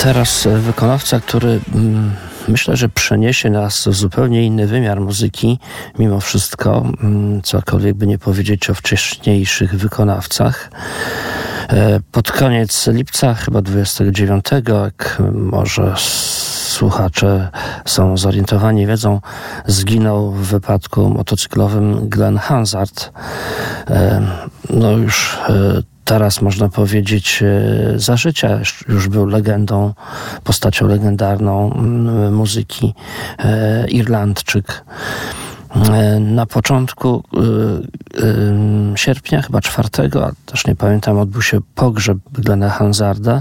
teraz wykonawca, który myślę, że przeniesie nas w zupełnie inny wymiar muzyki, mimo wszystko, cokolwiek by nie powiedzieć o wcześniejszych wykonawcach. Pod koniec lipca, chyba 29, jak może słuchacze są zorientowani, wiedzą, zginął w wypadku motocyklowym Glenn Hansard. No już teraz można powiedzieć za życia już był legendą, postacią legendarną muzyki, Irlandczyk. Na początku sierpnia, chyba 4, a też nie pamiętam, odbył się pogrzeb Glenna Hansarda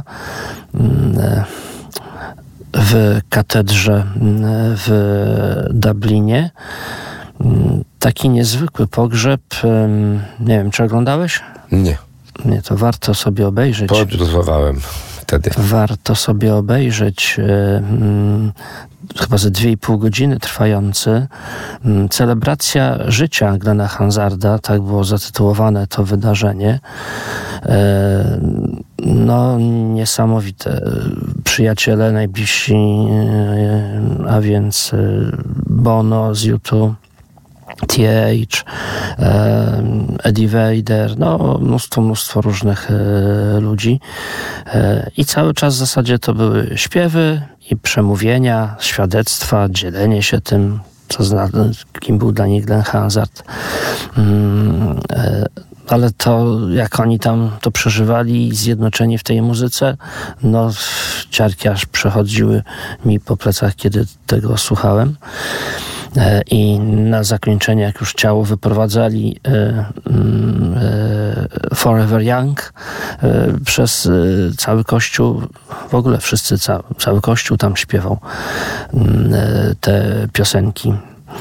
w katedrze w Dublinie. Taki niezwykły pogrzeb. Nie wiem, czy oglądałeś? Nie. Nie, to warto sobie obejrzeć. Podróżowałem wtedy. Warto sobie obejrzeć chyba ze 2,5 godziny trwający. Celebracja życia Glenna Hansarda, tak było zatytułowane to wydarzenie. No, niesamowite. Przyjaciele najbliżsi, a więc Bono z U2, TH, Eddie Vedder, no mnóstwo różnych ludzi. I cały czas w zasadzie to były śpiewy i przemówienia, świadectwa, dzielenie się tym, kim był dla nich Glenn Hansard. Ale to, jak oni tam to przeżywali, zjednoczeni w tej muzyce, no ciarki aż przechodziły mi po plecach, kiedy tego słuchałem. I na zakończenie, jak już ciało wyprowadzali, Forever Young, przez cały kościół, w ogóle wszyscy, cały kościół tam śpiewał te piosenki.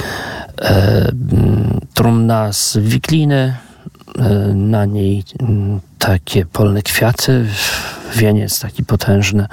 Trumna z wikliny, na niej takie polne kwiaty, wieniec taki potężny.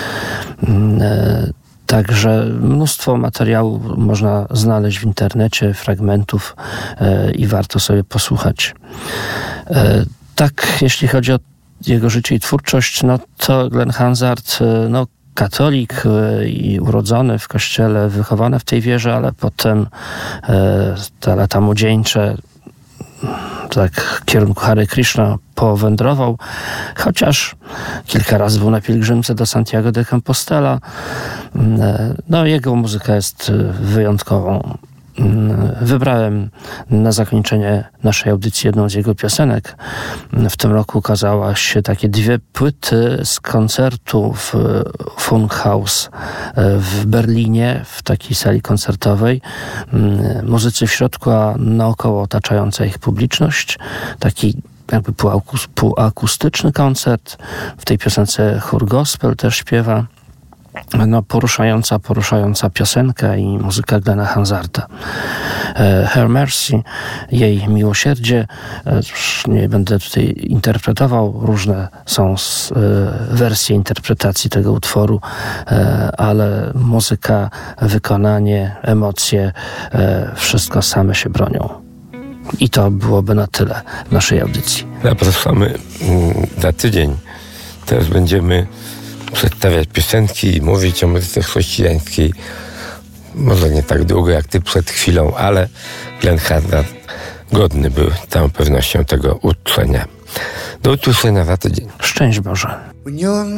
Także mnóstwo materiału można znaleźć w internecie, fragmentów i warto sobie posłuchać. Tak, jeśli chodzi o jego życie i twórczość, no to Glenn Hansard, no katolik i urodzony w kościele, wychowany w tej wierze, ale potem te lata młodzieńcze, tak w kierunku Hare Krishna powędrował, chociaż kilka razy był na pielgrzymce do Santiago de Compostela. No, jego muzyka jest wyjątkową. Wybrałem na zakończenie naszej audycji jedną z jego piosenek. W tym roku ukazały się takie 2 płyty z koncertu w Funkhaus w Berlinie, w takiej sali koncertowej. Muzycy w środku, a naokoło otaczająca ich publiczność. Taki jakby półakustyczny koncert. W tej piosence chór gospel też śpiewa. No, poruszająca piosenka i muzyka Glenna Hansarda. Her Mercy, jej miłosierdzie. Nie będę tutaj interpretował, różne są wersje interpretacji tego utworu, ale muzyka, wykonanie, emocje, wszystko same się bronią. I to byłoby na tyle w naszej audycji. Zapraszamy za tydzień. Teraz będziemy przedstawiać piosenki i mówić o muzyce chrześcijańskiej. Może nie tak długo jak ty przed chwilą, ale Glenn Hansard godny był z całą pewnością tego uczczenia. Do usłyszenia za tydzień. Szczęść Boże.